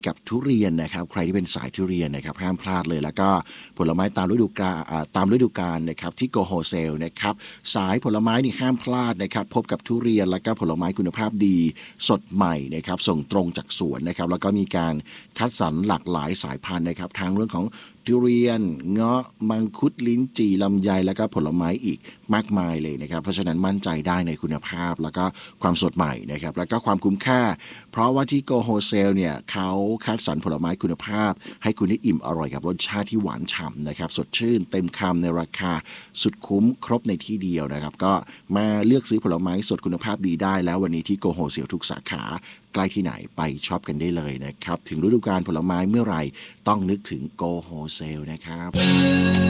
กับทุเรียนนะครับใครที่เป็นสายทุเรียนนะครับห้ามพลาดเลยแล้วก็ผลไม้ตามฤดูกาลนะครับที่โกโฮเซลนะครับสายผลไม้นี่ห้ามพลาดนะครับพบกับทุเรียนแล้วก็ผลไม้คุณภาพดีสดใหม่นะครับส่งตรงจากสวนนะครับแล้วก็มีการคัดสรรหลากหลายสายพันธุ์นะครับทั้งเรื่องของทุเรียนเงาะมังคุดลิ้นจี่ลำไยแล้วก็ผลไม้อีกมากมายเลยนะครับเพราะฉะนั้นมั่นใจได้ในคุณภาพแล้วก็ความสดใหม่นะครับแล้วก็ความคุ้มค่าเพราะว่าที่โกโฮเซลเนี่ยเขาคัดสรรผลไม้คุณภาพให้คุณได้อิ่มอร่อยกับรสชาติที่หวานฉ่ำนะครับสดชื่นเต็มคำในราคาสุดคุ้มครบในที่เดียวนะครับก็มาเลือกซื้อผลไม้สดคุณภาพดีได้แล้ววันนี้ที่โกโฮเซลทุกสาขาใกล้ที่ไหนไปช็อปกันได้เลยนะครับถึงฤดูกาลผลไม้เมื่อไหร่ต้องนึกถึงโกโฮเซลนะครับ